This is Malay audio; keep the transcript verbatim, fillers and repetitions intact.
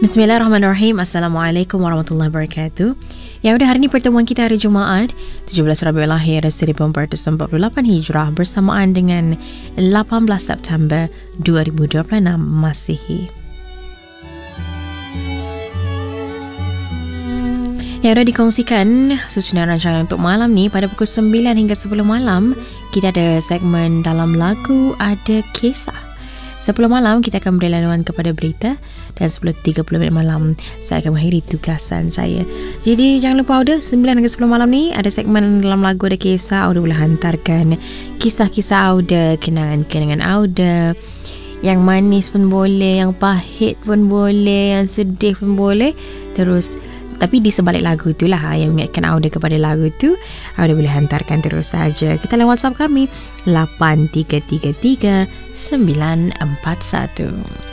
Bismillahirrahmanirrahim. Assalamualaikum warahmatullahi wabarakatuh. Ya udah, hari ini pertemuan kita hari Jumaat tujuh belas Rabiul Akhir seribu empat ratus empat puluh lapan Hijrah bersamaan dengan lapan belas September dua ribu dua puluh enam Masihi. Yang sudah dikongsikan susunan rancangan untuk malam ni pada pukul sembilan hingga sepuluh malam kita ada segmen Dalam Lagu Ada Kisah. sepuluh malam kita akan beri laluan kepada berita dan sepuluh tiga puluh minit malam saya akan mengakhiri tugasan saya. Jadi jangan lupa Auda, sembilan hingga sepuluh malam ni ada segmen Dalam Lagu Ada Kisah. Auda boleh hantarkan kisah-kisah Auda, kenangan-kenangan Auda. Yang manis pun boleh, yang pahit pun boleh, yang sedih pun boleh. Terus tapi di sebalik lagu tu lah yang mengingatkan Auda kepada lagu tu, Auda boleh hantarkan terus saja. Kita lewat WhatsApp kami lapan tiga tiga tiga sembilan empat satu.